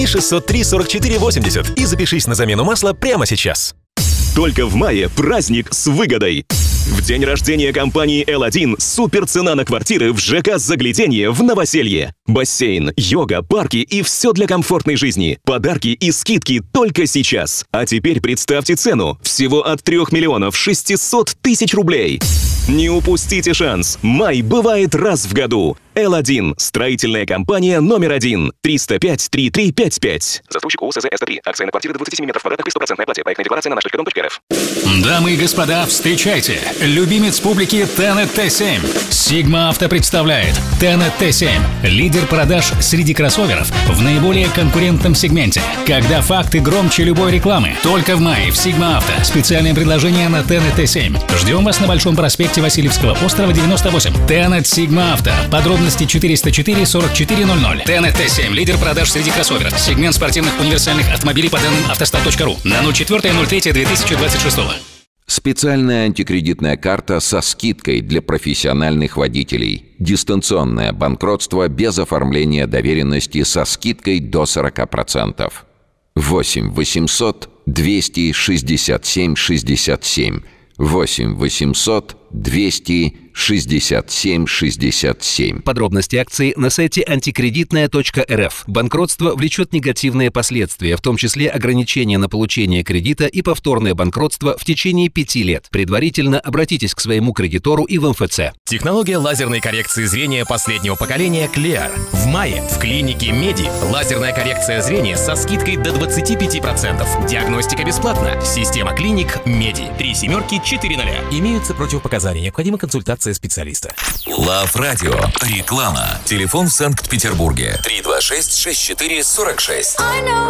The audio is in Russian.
и 603-44-80 и запишись на замену масла прямо сейчас. Только в мае праздник с выгодой. В день рождения компании L1 супер цена на квартиры в ЖК «Загляденье» в Новоселье. Бассейн, йога, парки и все для комфортной жизни. Подарки и скидки только сейчас. А теперь представьте цену. Всего от 3 миллионов 600 тысяч рублей. Не упустите шанс. Май бывает раз в году. L1. Строительная компания номер 1. 305-3355. Застройщик ООО СЗ СТ3. Акция на квартиры до 27 метров квадратных при 100% оплате. Проектная декларация на наш.дом.рф. Дамы и господа, встречайте! Любимец публики Tennet T7. Sigma Auto представляет Tennet T7. Лидер продаж среди кроссоверов в наиболее конкурентном сегменте. Когда факты громче любой рекламы. Только в мае в Sigma Auto. Специальное предложение на Tennet T7. Ждем вас на Большом проспекте Васильевского острова 98. Tennet Sigma Auto. Подробности 404 4400. Tennet T7. Лидер продаж среди кроссоверов. Сегмент спортивных универсальных автомобилей по данным автостат.ру. На 04.03.2026. Специальная антикредитная карта со скидкой для профессиональных водителей. Дистанционное банкротство без оформления доверенности со скидкой до 40%. 8 800 267 67. 8 800 267 67. Подробности акции на сайте антикредитная.рф. Банкротство влечет негативные последствия, в том числе ограничения на получение кредита и повторное банкротство в течение 5 лет. Предварительно обратитесь к своему кредитору и в МФЦ. Технология лазерной коррекции зрения последнего поколения Clear. В мае в клинике Меди лазерная коррекция зрения со скидкой до 25%. Диагностика бесплатна. Система клиник Меди. 3 семерки 4 0. Имеются противопоказания. Необходима консультация специалиста. Лав Радио. Реклама. Телефон в Санкт-Петербурге. 326-64-46.